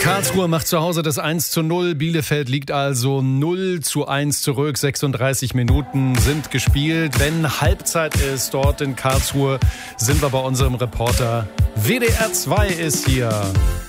Karlsruhe macht zu Hause das 1:0. Bielefeld liegt also 0:1 zurück. 36 Minuten sind gespielt. Wenn Halbzeit ist dort in Karlsruhe, sind wir bei unserem Reporter. WDR 2 ist hier.